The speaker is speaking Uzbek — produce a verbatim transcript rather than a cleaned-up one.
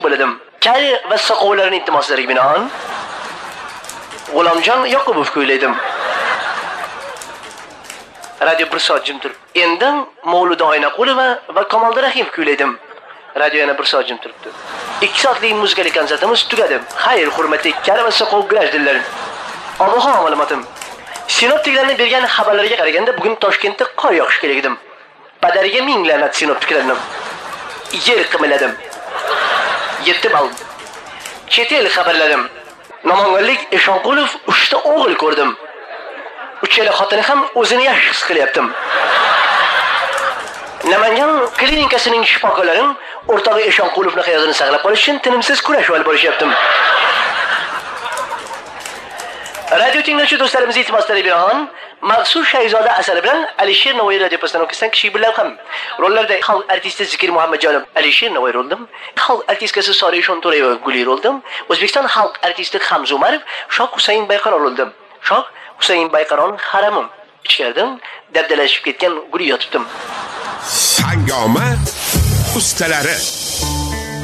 bo'ladim. Kay va soqovlarning iltimoslariga binoan G'ulomjon Yoqubov kuylaydim. Radio bir soat jim turib. Endi Mavluda Oynaqulova va Kamolda Rahim kuylaydim. Radio yana bir soat jim turibdi. ikki soatlik muzikalik konsertimiz tugadi. Xayr, hurmatli Kay va soqov grajdinlar. Ob-havo ma'lumotim. Sinoptiklarning bergan xabarlariga qaraganda bugun Toshkentda qor yog'ishi kerak edim. Padariga ming la'nat sinoptiklarning. Yer qimirladim. yetti bal. Chet el xabarlarim. Namanganlik Eshonqulov uchta o'g'il ko'rdim. Uchala xotini ham o'zini yaxshi his qilyaptim. Namangan klinikasining shifokorlari o'rtog'i Eshonqulovning hayotini saqlab qolish uchun tinimsiz kurash olib borishyaptim. Radio tinglovchi do'stlarimiz iltimoslariga binoan Maqsud Shayzoda asari bilan Alisher Navoiy radio postanovkasidan kishi bilan ham rollarda xalq artisti Zikir Muhammadjonov Alisher Navoiy roldim. Xalq artistkasi Soriy Shonto'rayeva Guli roldim. O'zbekiston xalq artisti Hamza Umarov Shoh Husayn Bayqaror roldim. Shoh Husayn Bayqaron haramim. Ichkaridan dabdalashib ketgan Guli yotibdim. Hangoma ustalari